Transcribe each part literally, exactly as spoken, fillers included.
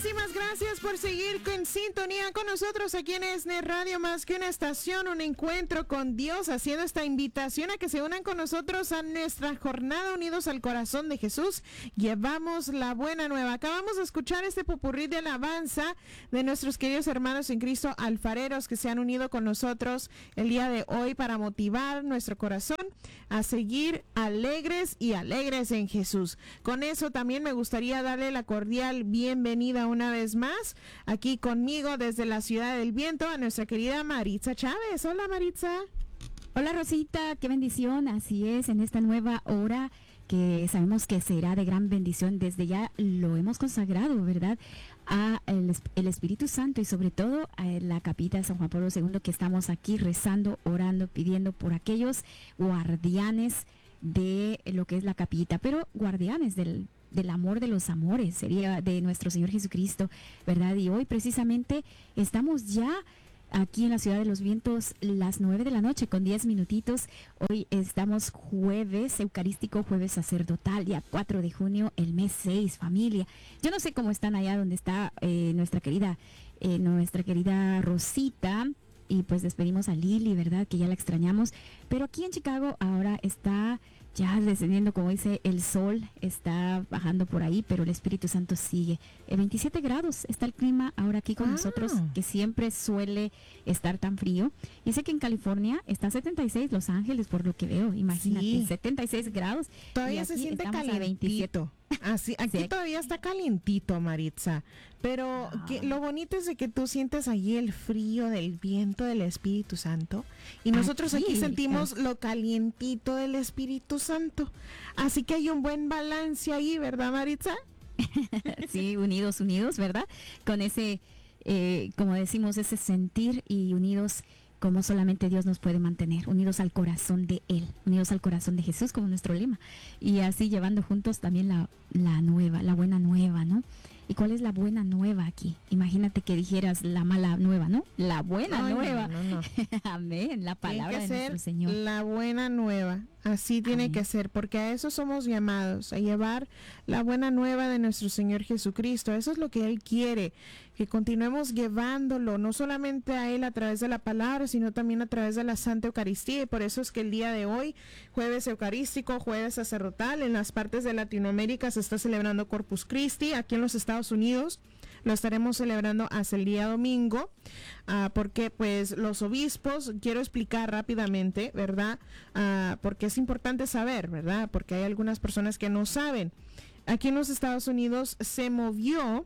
Muchísimas gracias por seguir en sintonía con nosotros aquí en ESNE Radio, más que una estación, un encuentro con Dios, haciendo esta invitación a que se unan con nosotros a nuestra jornada Unidos al Corazón de Jesús. Llevamos la buena nueva. Acabamos de escuchar este popurrí de alabanza de nuestros queridos hermanos en Cristo alfareros que se han unido con nosotros el día de hoy para motivar nuestro corazón a seguir alegres y alegres en Jesús. Con eso también me gustaría darle la cordial bienvenida una vez más aquí conmigo desde la Ciudad del Viento a nuestra querida Maritza Chávez. Hola, Maritza. Hola, Rosita, qué bendición. Así es, en esta nueva hora que sabemos que será de gran bendición, desde ya lo hemos consagrado, ¿verdad?, a el, el Espíritu Santo y sobre todo a la capilla de San Juan Pablo segundo, que estamos aquí rezando, orando, pidiendo por aquellos guardianes de lo que es la capillita, pero guardianes del del amor de los amores, sería de nuestro Señor Jesucristo, ¿verdad? Y hoy precisamente estamos ya aquí en la Ciudad de los Vientos, las nueve de la noche con diez minutitos. Hoy estamos jueves eucarístico, jueves sacerdotal, día cuatro de junio, el mes seis, familia. Yo no sé cómo están allá donde está eh, nuestra querida, eh, nuestra querida Rosita, y pues despedimos a Lili, ¿verdad?, que ya la extrañamos, pero aquí en Chicago ahora está ya descendiendo, como dice, el sol está bajando por ahí, pero el Espíritu Santo sigue. Eh, veintisiete grados está el clima ahora aquí con ah. nosotros, que siempre suele estar tan frío. Dice que en California está setenta y seis, Los Ángeles, por lo que veo, imagínate, sí. setenta y seis grados. Todavía se siente calientito. Así, aquí sí. Todavía está calientito, Maritza, pero ah. que, lo bonito es de que tú sientes allí el frío del viento del Espíritu Santo y nosotros aquí, aquí sentimos ah. lo calientito del Espíritu Santo, así que hay un buen balance ahí, ¿verdad, Maritza? Sí, unidos, unidos, ¿verdad? Con ese, eh, como decimos, ese sentir y unidos como solamente Dios nos puede mantener, unidos al corazón de Él, unidos al corazón de Jesús como nuestro lema, y así llevando juntos también la, la nueva, la buena nueva, ¿no? ¿Y cuál es la buena nueva aquí? Imagínate que dijeras la mala nueva, ¿no? La buena Ay, nueva. No, no, no. Amén, la palabra de nuestro Señor. La buena nueva, así tiene Amén. Que ser, porque a eso somos llamados, a llevar la buena nueva de nuestro Señor Jesucristo. Eso es lo que Él quiere, que continuemos llevándolo, no solamente a Él a través de la palabra, sino también a través de la Santa Eucaristía. Y por eso es que el día de hoy, jueves eucarístico, jueves sacerdotal, en las partes de Latinoamérica se está celebrando Corpus Christi. Aquí en los Estados Unidos lo estaremos celebrando hasta el día domingo, uh, porque pues los obispos, quiero explicar rápidamente, ¿verdad? Uh, porque es importante saber, ¿verdad? Porque hay algunas personas que no saben. Aquí en los Estados Unidos se movió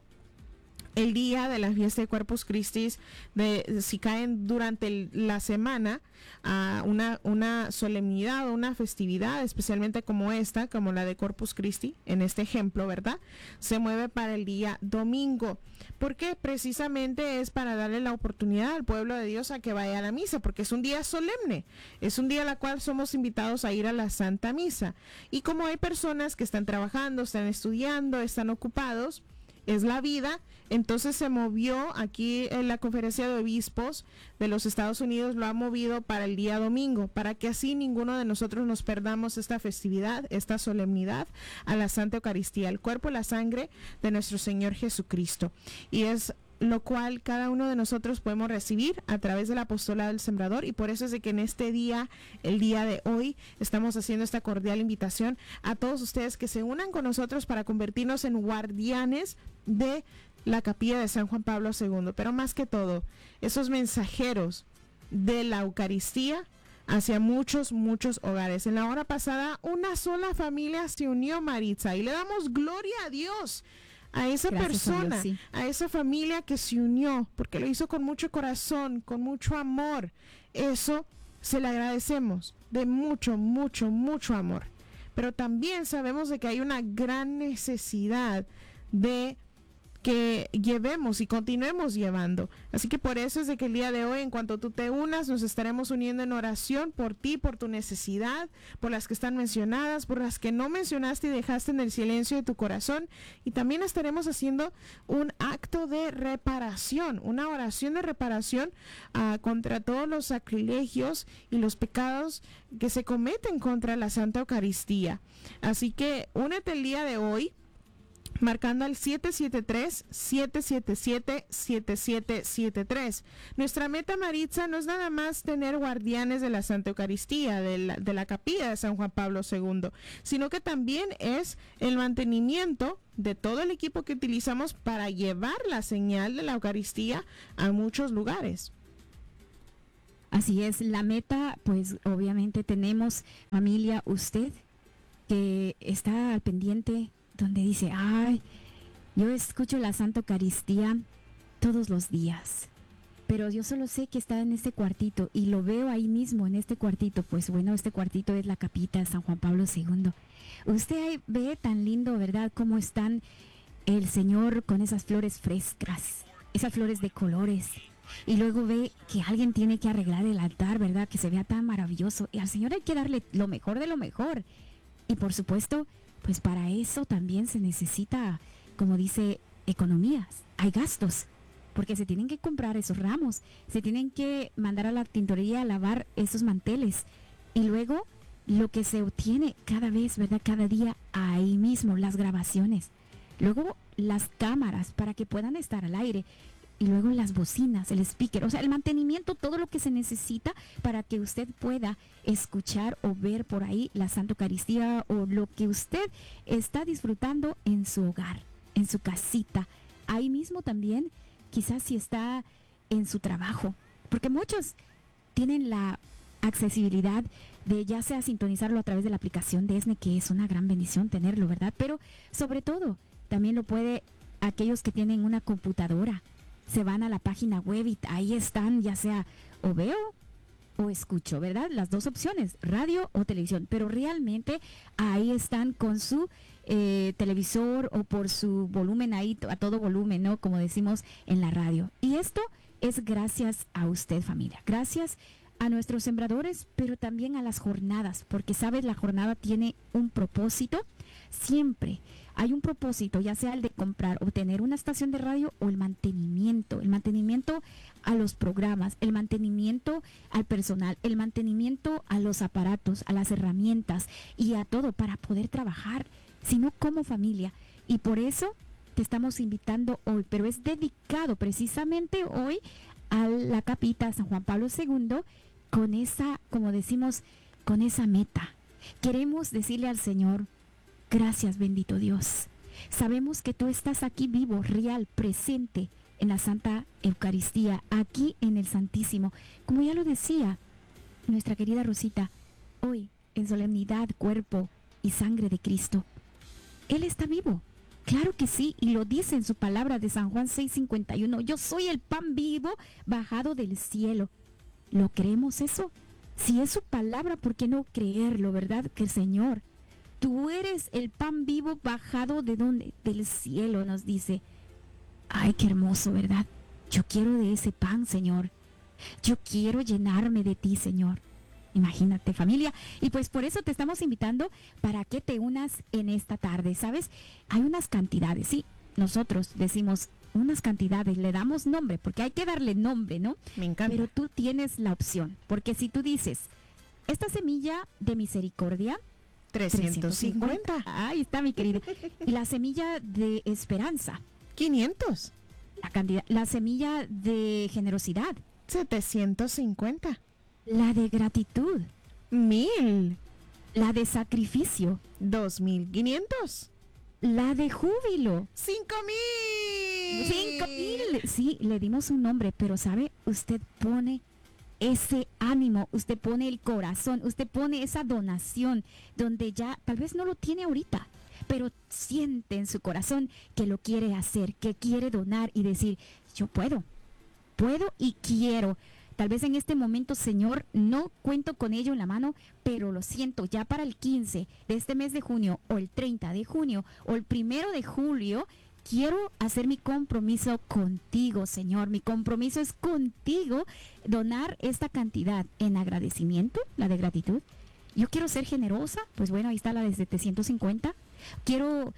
el día de la fiesta de Corpus Christi, de si caen durante el, la semana a uh, una una solemnidad o una festividad, especialmente como esta, como la de Corpus Christi, en este ejemplo, ¿verdad? Se mueve para el día domingo, porque precisamente es para darle la oportunidad al pueblo de Dios a que vaya a la misa, porque es un día solemne, es un día a la cual somos invitados a ir a la Santa Misa. Y como hay personas que están trabajando, están estudiando, están ocupados, es la vida, entonces se movió aquí en la Conferencia de Obispos de los Estados Unidos, lo ha movido para el día domingo, para que así ninguno de nosotros nos perdamos esta festividad, esta solemnidad a la Santa Eucaristía, el cuerpo y la sangre de nuestro Señor Jesucristo. Y es lo cual cada uno de nosotros podemos recibir a través del apostolado del Sembrador, y por eso es de que en este día, el día de hoy, estamos haciendo esta cordial invitación a todos ustedes que se unan con nosotros para convertirnos en guardianes de la capilla de San Juan Pablo segundo, pero más que todo, esos mensajeros de la Eucaristía hacia muchos, muchos hogares. En la hora pasada, una sola familia se unió, Maritza, y le damos gloria a Dios, a esa Gracias persona, a, Dios, sí. a esa familia que se unió, porque lo hizo con mucho corazón, con mucho amor. Eso se le agradecemos, de mucho, mucho, mucho amor. Pero también sabemos de que hay una gran necesidad de que llevemos y continuemos llevando. Así que por eso es de que el día de hoy, en cuanto tú te unas, nos estaremos uniendo en oración por ti, por tu necesidad, por las que están mencionadas, por las que no mencionaste y dejaste en el silencio de tu corazón. Y también estaremos haciendo un acto de reparación, una oración de reparación uh, contra todos los sacrilegios y los pecados que se cometen contra la Santa Eucaristía. Así que únete el día de hoy marcando al siete siete tres, siete siete siete, siete siete siete tres. Nuestra meta, Maritza, no es nada más tener guardianes de la Santa Eucaristía, de la, de la capilla de San Juan Pablo segundo, sino que también es el mantenimiento de todo el equipo que utilizamos para llevar la señal de la Eucaristía a muchos lugares. Así es, la meta, pues obviamente tenemos, familia, usted que está al pendiente, donde dice, ay, yo escucho la Santa Eucaristía todos los días, pero yo solo sé que está en este cuartito y lo veo ahí mismo en este cuartito. Pues bueno, este cuartito es la capita de San Juan Pablo segundo. Usted ahí ve tan lindo, ¿verdad?, cómo están el Señor con esas flores frescas, esas flores de colores. Y luego ve que alguien tiene que arreglar el altar, ¿verdad?, que se vea tan maravilloso. Y al Señor hay que darle lo mejor de lo mejor. Y por supuesto, pues para eso también se necesita, como dice, economías. Hay gastos, porque se tienen que comprar esos ramos, se tienen que mandar a la tintorería a lavar esos manteles. Y luego, lo que se obtiene cada vez, ¿verdad?, cada día, ahí mismo, las grabaciones. Luego, las cámaras para que puedan estar al aire. Y luego las bocinas, el speaker, o sea, el mantenimiento, todo lo que se necesita para que usted pueda escuchar o ver por ahí la Santa Eucaristía o lo que usted está disfrutando en su hogar, en su casita. Ahí mismo también, quizás si está en su trabajo, porque muchos tienen la accesibilidad de ya sea sintonizarlo a través de la aplicación de ESNE, que es una gran bendición tenerlo, ¿verdad? Pero sobre todo, también lo puede aquellos que tienen una computadora. Se van a la página web y ahí están, ya sea o veo o escucho, ¿verdad? Las dos opciones, radio o televisión, pero realmente ahí están con su eh, televisor o por su volumen ahí a todo volumen, ¿no? Como decimos en la radio. Y esto es gracias a usted, familia. Gracias a nuestros sembradores, pero también a las jornadas, porque sabes, la jornada tiene un propósito. Siempre hay un propósito, ya sea el de comprar o tener una estación de radio o el mantenimiento, el mantenimiento a los programas, el mantenimiento al personal, el mantenimiento a los aparatos, a las herramientas y a todo para poder trabajar, sino como familia. Y por eso te estamos invitando hoy, pero es dedicado precisamente hoy a la capita San Juan Pablo segundo con esa, como decimos, con esa meta. Queremos decirle al Señor, gracias, bendito Dios. Sabemos que tú estás aquí vivo, real, presente en la Santa Eucaristía, aquí en el Santísimo. Como ya lo decía nuestra querida Rosita, hoy en solemnidad, cuerpo y sangre de Cristo. Él está vivo. Claro que sí, y lo dice en su palabra de San Juan seis cincuenta y uno. Yo soy el pan vivo bajado del cielo. ¿Lo creemos eso? Si es su palabra, ¿por qué no creerlo, verdad? Que el Señor, tú eres el pan vivo bajado de donde, del cielo, nos dice. Ay, qué hermoso, ¿verdad? Yo quiero de ese pan, Señor. Yo quiero llenarme de ti, Señor. Imagínate, familia. Y pues por eso te estamos invitando para que te unas en esta tarde, ¿sabes? Hay unas cantidades, sí. Nosotros decimos unas cantidades, le damos nombre, porque hay que darle nombre, ¿no? Me encanta. Pero tú tienes la opción, porque si tú dices, esta semilla de misericordia, trescientos cincuenta. Ahí está, mi querida. Y la semilla de esperanza, quinientos. La, cantidad, la semilla de generosidad, setecientos cincuenta. La de gratitud, mil. La de sacrificio, dos mil quinientos. La de júbilo, cinco mil. cinco mil. Sí, le dimos un nombre, pero sabe, usted pone ese ánimo, usted pone el corazón, usted pone esa donación donde ya tal vez no lo tiene ahorita, pero siente en su corazón que lo quiere hacer, que quiere donar y decir, yo puedo, puedo y quiero. Tal vez en este momento, Señor, no cuento con ello en la mano, pero lo siento, ya para el quince de este mes de junio, o el treinta de junio, o el primero de julio, quiero hacer mi compromiso contigo, Señor. Mi compromiso es contigo, donar esta cantidad en agradecimiento, la de gratitud. Yo quiero ser generosa, pues bueno, ahí está la de setecientos cincuenta. Quiero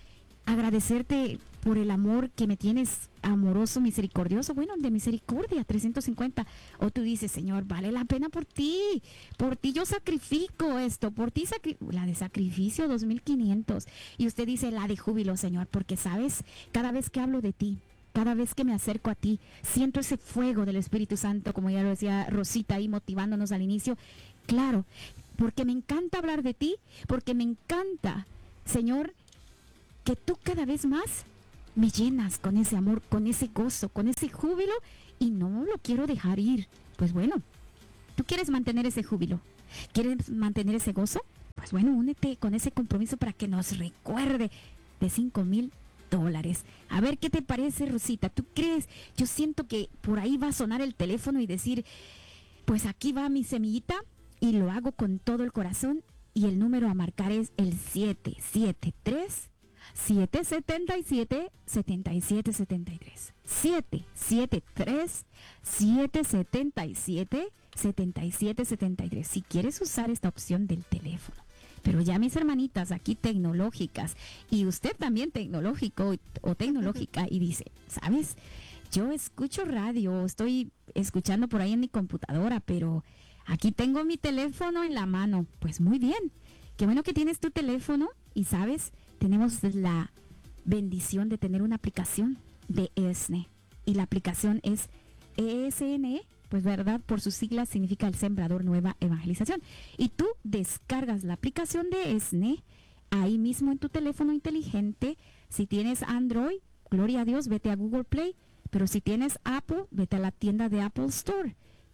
agradecerte por el amor que me tienes, amoroso, misericordioso, bueno, de misericordia, trescientos cincuenta. O tú dices, Señor, vale la pena por ti, por ti yo sacrifico esto, por ti sacri la de sacrificio, dos mil quinientos. Y usted dice, la de júbilo, Señor, porque sabes, cada vez que hablo de ti, cada vez que me acerco a ti, siento ese fuego del Espíritu Santo, como ya lo decía Rosita ahí motivándonos al inicio. Claro, porque me encanta hablar de ti, porque me encanta, Señor, que tú cada vez más me llenas con ese amor, con ese gozo, con ese júbilo, y no lo quiero dejar ir. Pues bueno, tú quieres mantener ese júbilo, quieres mantener ese gozo, pues bueno, únete con ese compromiso para que nos recuerde de cinco mil dólares. A ver qué te parece, Rosita. ¿Tú crees? Yo siento que por ahí va a sonar el teléfono y decir, pues aquí va mi semillita, y lo hago con todo el corazón, y el número a marcar es el siete siete tres, siete siete siete, siete siete siete tres. siete siete tres, siete siete siete, siete siete siete tres. Si quieres usar esta opción del teléfono. Pero ya mis hermanitas aquí tecnológicas, y usted también tecnológico o tecnológica, y dice, ¿sabes? Yo escucho radio, estoy escuchando por ahí en mi computadora, pero aquí tengo mi teléfono en la mano. Pues muy bien, qué bueno que tienes tu teléfono, y sabes, tenemos la bendición de tener una aplicación de E S N E, y la aplicación es E S N E, pues verdad, por sus siglas significa el Sembrador Nueva Evangelización, y tú descargas la aplicación de E S N E ahí mismo en tu teléfono inteligente. Si tienes Android, gloria a Dios, vete a Google Play, pero si tienes Apple, vete a la tienda de Apple Store.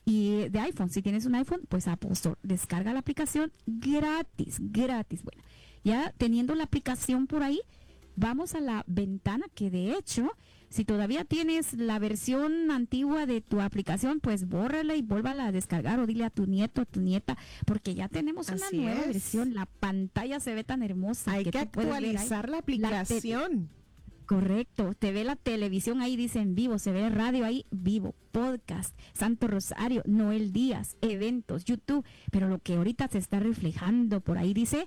Y de iPhone, si tienes un iPhone, pues Apple Store. Descarga la aplicación gratis, gratis. Bueno, ya teniendo la aplicación por ahí, vamos a la ventana que de hecho, si todavía tienes la versión antigua de tu aplicación, pues bórrala y vuélvala a descargar, o dile a tu nieto, a tu nieta, porque ya tenemos una Así nueva es. versión. La pantalla se ve tan hermosa. Hay que, que tú puedes ver ahí actualizar la la aplicación. Correcto, te ve la televisión ahí, dice en vivo, se ve radio ahí, vivo, podcast, Santo Rosario, Noel Díaz, eventos, YouTube, pero lo que ahorita se está reflejando por ahí dice,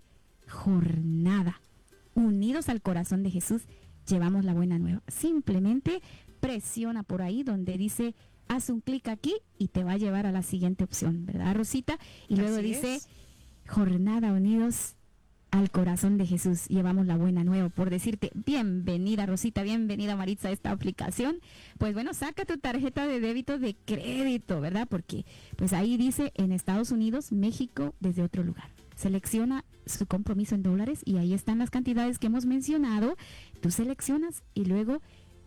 jornada, unidos al corazón de Jesús, llevamos la buena nueva. Simplemente presiona por ahí donde dice, haz un clic aquí y te va a llevar a la siguiente opción, ¿verdad, Rosita? Y luego Así dice, es. jornada unidos al corazón de Jesús, llevamos la buena nueva. Por decirte, bienvenida Rosita, bienvenida Maritza a esta aplicación. Pues bueno, saca tu tarjeta de débito de crédito, ¿verdad? Porque pues ahí dice en Estados Unidos, México, desde otro lugar. Selecciona su compromiso en dólares y ahí están las cantidades que hemos mencionado. Tú seleccionas y luego,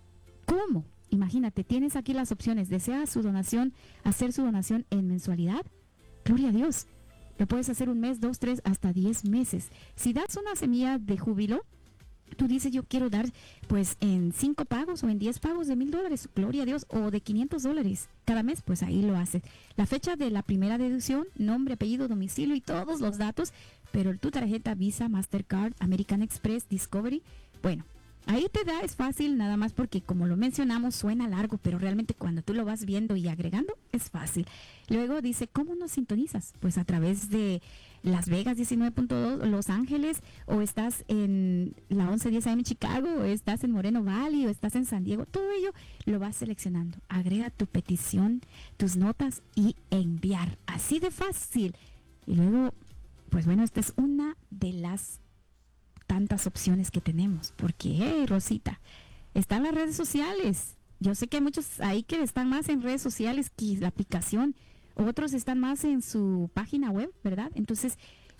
¿cómo? Imagínate, tienes aquí las opciones. ¿Desea su donación, hacer su donación en mensualidad? Gloria a Dios. Lo puedes hacer un mes, dos, tres, hasta diez meses. Si das una semilla de júbilo, tú dices, yo quiero dar pues en cinco pagos o en diez pagos de mil dólares, gloria a Dios, o de quinientos dólares cada mes, pues ahí lo haces. La fecha de la primera deducción, nombre, apellido, domicilio y todos los datos, pero tu tarjeta Visa, Mastercard, American Express, Discovery, bueno, ahí te da, es fácil, nada más porque como lo mencionamos suena largo, pero realmente cuando tú lo vas viendo y agregando es fácil. Luego dice, ¿cómo nos sintonizas? Pues a través de Las Vegas diecinueve punto dos, Los Ángeles, o estás en la once diez A M Chicago, o estás en Moreno Valley, o estás en San Diego. Todo ello lo vas seleccionando. Agrega tu petición, tus notas y enviar. Así de fácil. Y luego, pues bueno, esta es una de las tantas opciones que tenemos, porque, hey, Rosita, están las redes sociales. Yo sé que hay muchos ahí que están más en redes sociales que la aplicación, otros están más en su página web, ¿verdad? Entonces,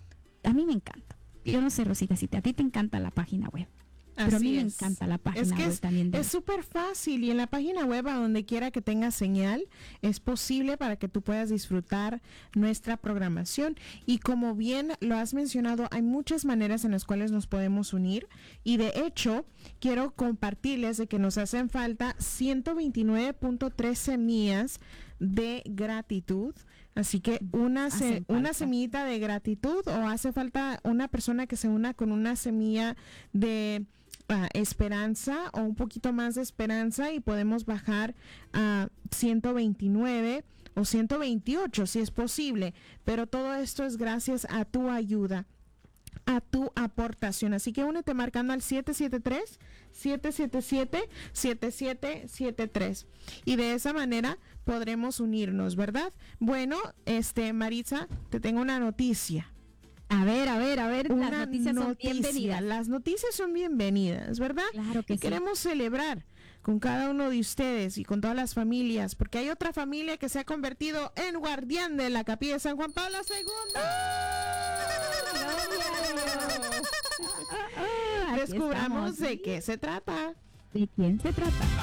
a mí me encanta. Yo no sé, Rosita, si te, a ti te encanta la página web. Pero a mí me encanta la página es que web es, también. De... Es súper fácil, y en la página web, a donde quiera que tenga señal, es posible para que tú puedas disfrutar nuestra programación. Y como bien lo has mencionado, hay muchas maneras en las cuales nos podemos unir. Y de hecho, quiero compartirles de que nos hacen falta ciento veintinueve punto tres semillas de gratitud. Así que una, se, una semillita de gratitud, o hace falta una persona que se una con una semilla de uh, esperanza, o un poquito más de esperanza, y podemos bajar a ciento veintinueve o ciento veintiocho si es posible. Pero todo esto es gracias a tu ayuda. a tu aportación. Así que únete marcando al siete siete tres, siete siete siete, siete siete siete tres y de esa manera podremos unirnos, ¿verdad? Bueno, este Maritza, te tengo una noticia. A ver, a ver, a ver, Una las noticias son noticia. bienvenidas. Las noticias son bienvenidas, ¿verdad? Claro que y sí. queremos celebrar con cada uno de ustedes y con todas las familias, porque hay otra familia que se ha convertido en guardián de la Capilla de San Juan Pablo segundo. Gloria a Dios. Ah, ah, aquí Descubramos estamos. de qué se trata. ¿De quién se trata?